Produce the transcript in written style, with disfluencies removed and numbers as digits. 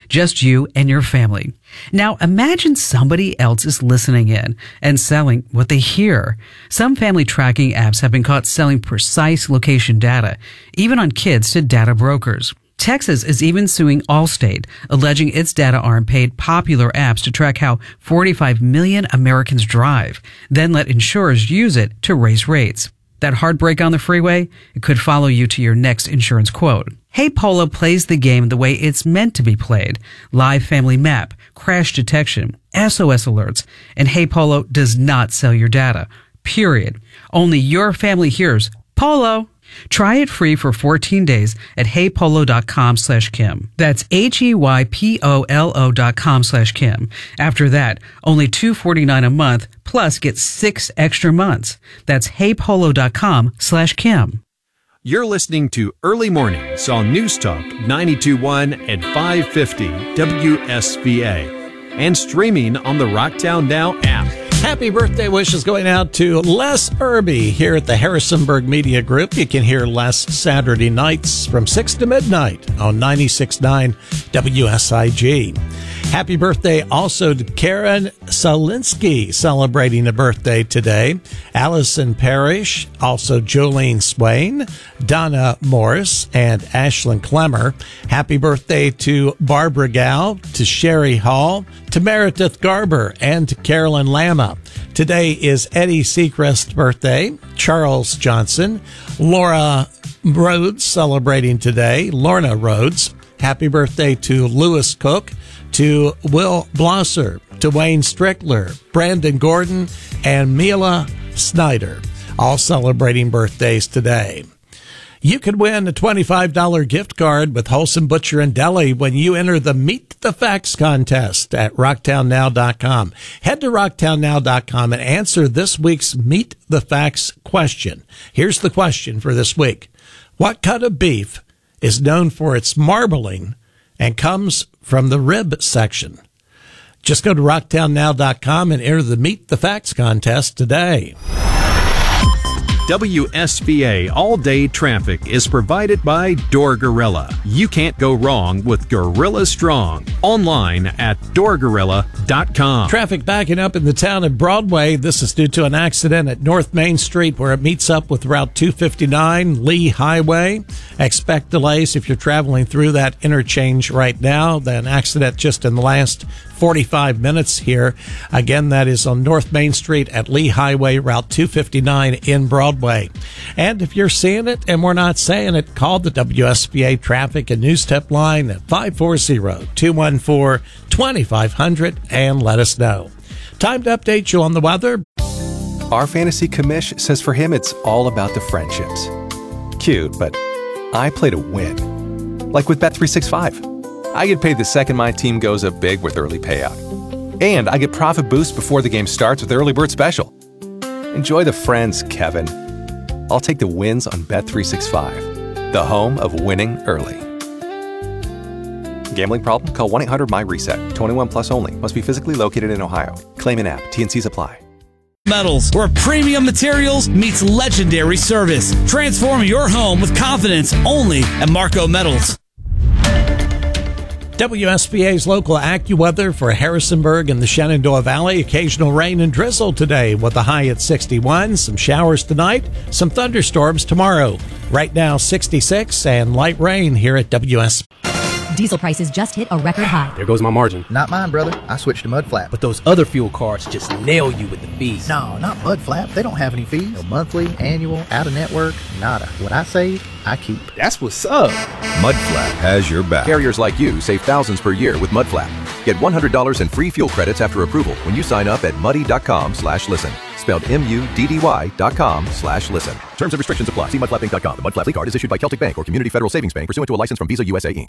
just you and your family. Now imagine somebody else is listening in and selling what they hear. Some family tracking apps have been caught selling precise location data, even on kids, to data brokers. Texas is even suing Allstate, alleging its data arm paid popular apps to track how 45 million Americans drive, then let insurers use it to raise rates. That heartbreak on the freeway? It could follow you to your next insurance quote. Hey Polo plays the game the way it's meant to be played. Live family map, crash detection, SOS alerts, and Hey Polo does not sell your data. Period. Only your family hears Polo. Try it free for 14 days at heypolo.com/Kim. That's HEYPOLO.com/Kim. After that, only $249 a month, plus get 6 extra months. That's heypolo.com/Kim. You're listening to Early Mornings on News Talk 92.1 and 550 WSVA and streaming on the Rocktown Now app. Happy birthday wishes going out to Les Irby here at the Harrisonburg Media Group. You can hear Les Saturday nights from 6 to midnight on 96.9 WSIG. Happy birthday also to Karen Salinsky, celebrating a birthday today. Allison Parrish, also Jolene Swain, Donna Morris, and Ashlyn Clemmer. Happy birthday to Barbara Gow, to Sherry Hall, to Meredith Garber, and to Carolyn Lama. Today is Eddie Seacrest's birthday, Charles Johnson, Laura Rhodes celebrating today, Lorna Rhodes. Happy birthday to Lewis Cook, to Will Blosser, to Wayne Strickler, Brandon Gordon, and Mila Snyder, all celebrating birthdays today. You could win a $25 gift card with Wholesome Butcher and Deli when you enter the Meet the Facts contest at rocktownnow.com. Head to rocktownnow.com and answer this week's Meet the Facts question. Here's the question for this week. What cut of beef is known for its marbling and comes from the rib section? Just go to rocktownnow.com and enter the Meet the Facts contest today. WSVA all-day traffic is provided by Door Gorilla. You can't go wrong with Gorilla Strong. Online at doorgorilla.com. Traffic backing up in the town of Broadway. This is due to an accident at North Main Street where it meets up with Route 259 Lee Highway. Expect delays if you're traveling through that interchange right now. An accident just in the last 45 minutes here. Again, that is on North Main Street at Lee Highway, Route 259 in Broadway. And if you're seeing it and we're not saying it, call the WSVA Traffic and News Tip line at 540-214-2500 and let us know. Time to update you on the weather. Our fantasy commish says for him it's all about the friendships. Cute, but I play to win. Like with Bet365. I get paid the second my team goes up big with early payout. And I get profit boost before the game starts with Early Bird Special. Enjoy the friends, Kevin. I'll take the wins on Bet365, the home of winning early. Gambling problem? Call 1-800-MY-RESET. 21 plus only. Must be physically located in Ohio. Claim in app. T&Cs apply. Metals, where premium materials meets legendary service. Transform your home with confidence only at Marco Metals. WSVA's local AccuWeather for Harrisonburg and the Shenandoah Valley. Occasional rain and drizzle today with a high at 61. Some showers tonight, some thunderstorms tomorrow. Right now, 66 and light rain here at WSVA. Diesel prices just hit a record high. There goes my margin. Not mine, brother. I switched to Mudflap. But those other fuel cards just nail you with the fees. No, not Mudflap. They don't have any fees. No monthly, annual, out-of-network, nada. What I save, I keep. That's what's up. Mudflap has your back. Carriers like you save thousands per year with Mudflap. Get $100 in free fuel credits after approval when you sign up at muddy.com/listen. Spelled MUDDY.com/listen. Terms and restrictions apply. See mudflapinc.com. The Mudflap card is issued by Celtic Bank or Community Federal Savings Bank pursuant to a license from Visa USA Inc.